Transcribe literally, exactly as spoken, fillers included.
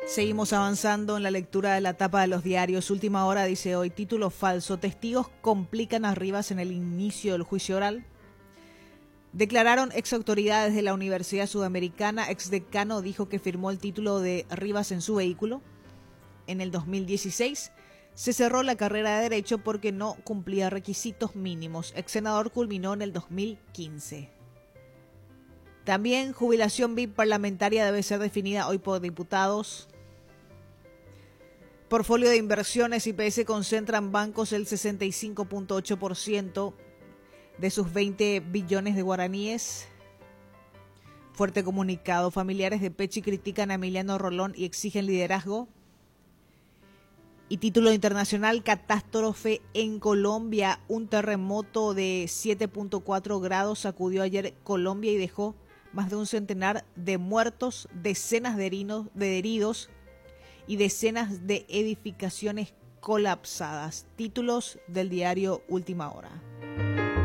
Seguimos avanzando en la lectura de la tapa de los diarios. Última Hora dice hoy, título falso, testigos complican a Rivas en el inicio del juicio oral. Declararon ex autoridades de la Universidad Sudamericana, ex decano dijo que firmó el título de Rivas en su vehículo. En el dos mil dieciséis se cerró la carrera de Derecho porque no cumplía requisitos mínimos. Ex senador culminó en el dos mil quince. También jubilación V I P parlamentaria debe ser definida hoy por diputados. Portfolio de inversiones, I P S concentran bancos el sesenta y cinco punto ocho por ciento de sus veinte billones de guaraníes. Fuerte comunicado. Familiares de Pechi critican a Emiliano Rolón y exigen liderazgo. Y título internacional, catástrofe en Colombia. Un terremoto de siete punto cuatro grados sacudió ayer Colombia y dejó más de un centenar de muertos, decenas de heridos, de heridos y decenas de edificaciones colapsadas. Títulos del diario Última Hora.